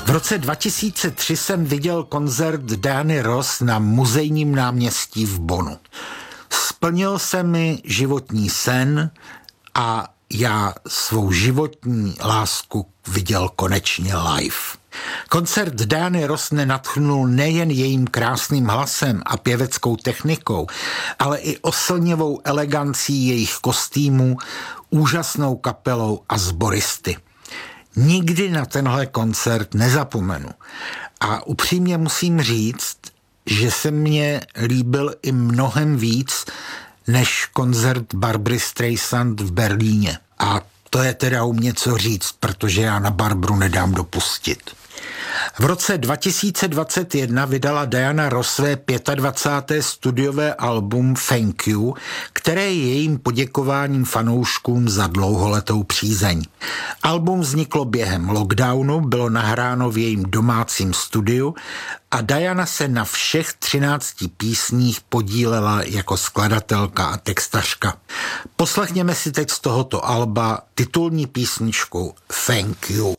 V roce 2003 jsem viděl koncert Diany Ross na Muzejním náměstí v Bonnu. Splnil se mi životní sen a já svou životní lásku viděl konečně live. Koncert Diany Ross nenadchnul nejen jejím krásným hlasem a pěveckou technikou, ale i oslněvou elegancí jejich kostýmů, úžasnou kapelou a sboristy. Nikdy na tenhle koncert nezapomenu. A upřímně musím říct, že se mně líbil i mnohem víc než koncert Barbry Streisand v Berlíně. A to je teda u mě co říct, protože já na Barbru nedám dopustit. V roce 2021 vydala Diana Ross své 25. studiové album Thank You, které je jejím poděkováním fanouškům za dlouholetou přízeň. Album vzniklo během lockdownu, bylo nahráno v jejím domácím studiu a Diana se na všech 13 písních podílela jako skladatelka a textařka. Poslechněme si teď z tohoto alba titulní písničku Thank You.